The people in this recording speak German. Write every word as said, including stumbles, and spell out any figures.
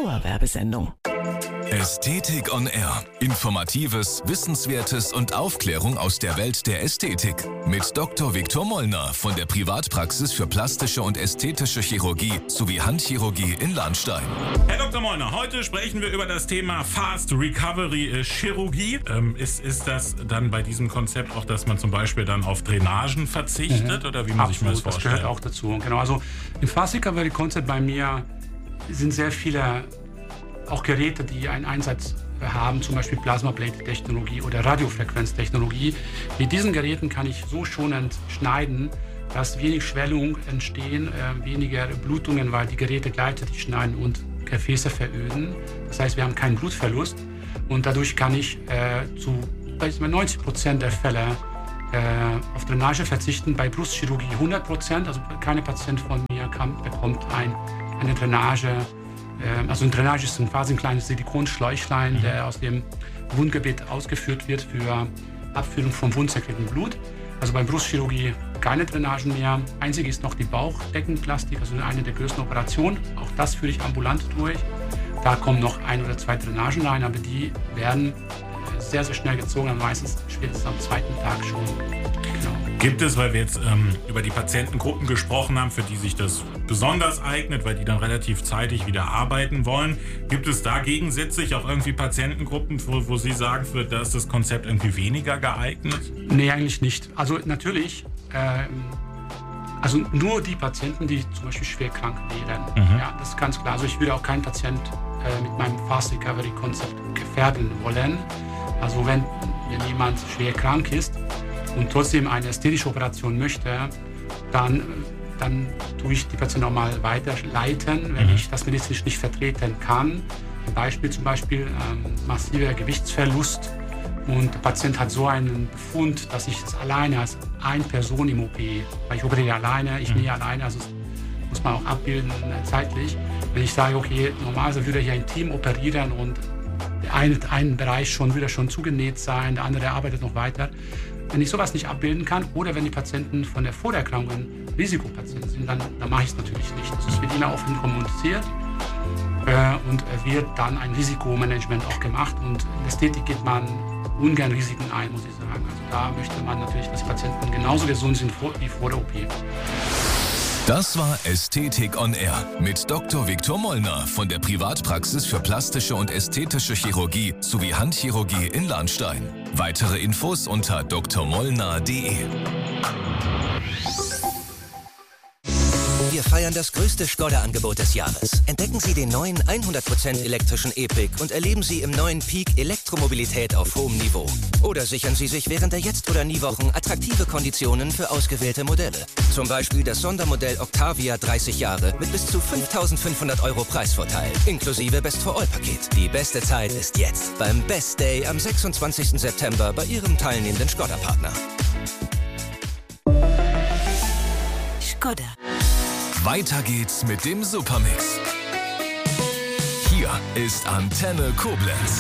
Dauerwerbesendung. Ästhetik on Air. Informatives, Wissenswertes und Aufklärung aus der Welt der Ästhetik. Mit Doktor Viktor Mollner von der Privatpraxis für plastische und ästhetische Chirurgie sowie Handchirurgie in Lahnstein. Herr Doktor Mollner, heute sprechen wir über das Thema Fast Recovery Chirurgie. Ähm, ist, ist das dann bei diesem Konzept auch, dass man zum Beispiel dann auf Drainagen verzichtet? Mhm. Oder wie muss Absolut, ich mir das vorstellen? Das gehört auch dazu. Genau, also im Fast Recovery Konzept bei mir sind sehr viele auch Geräte, die einen Einsatz haben, zum Beispiel Plasma-Plate-Technologie oder Radiofrequenztechnologie. Mit diesen Geräten kann ich so schonend schneiden, dass wenig Schwellung entstehen, äh, weniger Blutungen, weil die Geräte gleichzeitig schneiden und Gefäße veröden. Das heißt, wir haben keinen Blutverlust und dadurch kann ich äh, zu neunzig Prozent der Fälle äh, auf Drainage verzichten. Bei Brustchirurgie hundert Prozent, also keine Patient von mir kann, bekommt ein, eine Drainage. Also eine Drainage ist quasi ein kleines Silikonschläuchlein, mhm. der aus dem Wundgebiet ausgeführt wird für Abführung von wundsekretiertem Blut. Also bei Brustchirurgie keine Drainagen mehr. Einzig ist noch die Bauchdeckenplastik, also eine der größten Operationen. Auch das führe ich ambulant durch. Da kommen noch ein oder zwei Drainagen rein, aber die werden sehr, sehr schnell gezogen, meistens spätestens am zweiten Tag schon. Genau. Gibt es, weil wir jetzt ähm, über die Patientengruppen gesprochen haben, für die sich das besonders eignet, weil die dann relativ zeitig wieder arbeiten wollen, gibt es da gegensätzlich auch irgendwie Patientengruppen, wo, wo Sie sagen, für da ist das Konzept irgendwie weniger geeignet? Nee, eigentlich nicht. Also natürlich, ähm, also nur die Patienten, die zum Beispiel schwer krank wären. Mhm. Ja, das ist ganz klar. Also ich würde auch keinen Patient äh, mit meinem Fast Recovery Konzept gefährden wollen. Also wenn, wenn jemand schwer krank ist und trotzdem eine ästhetische Operation möchte, dann, dann tue ich die Patienten auch mal weiterleiten, wenn mhm. ich das medizinisch nicht vertreten kann. Ein Beispiel zum Beispiel ähm, massiver Gewichtsverlust und der Patient hat so einen Befund, dass ich es alleine als eine Person im O P, weil ich operiere alleine, ich mhm. nähe alleine, also das muss man auch abbilden äh, zeitlich. Wenn ich sage, okay, normalerweise würde hier ein Team operieren und der eine, ein Bereich schon wieder schon zugenäht sein, der andere arbeitet noch weiter. Wenn ich sowas nicht abbilden kann oder wenn die Patienten von der Vorerkrankung Risikopatienten sind, dann, dann mache ich es natürlich nicht. Das wird immer offen kommuniziert äh, und wird dann ein Risikomanagement auch gemacht. Und in Ästhetik geht man ungern Risiken ein, muss ich sagen. Also da möchte man natürlich, dass die Patienten genauso gesund sind wie vor der O P. Das war Ästhetik on Air mit Doktor Viktor Mollner von der Privatpraxis für plastische und ästhetische Chirurgie sowie Handchirurgie in Lahnstein. Weitere Infos unter d r mollner punkt d e. Wir feiern das größte Skoda-Angebot des Jahres. Entdecken Sie den neuen hundert Prozent elektrischen E-Pick und erleben Sie im neuen Peak Elektromobilität auf hohem Niveau. Oder sichern Sie sich während der Jetzt- oder Nie-Wochen attraktive Konditionen für ausgewählte Modelle. Zum Beispiel das Sondermodell Octavia dreißig Jahre mit bis zu fünftausendfünfhundert Euro Preisvorteil, inklusive Best-for-All-Paket. Die beste Zeit ist jetzt beim Best Day am sechsundzwanzigsten September bei Ihrem teilnehmenden Skoda-Partner. Skoda. Weiter geht's mit dem Supermix. Hier ist Antenne Koblenz.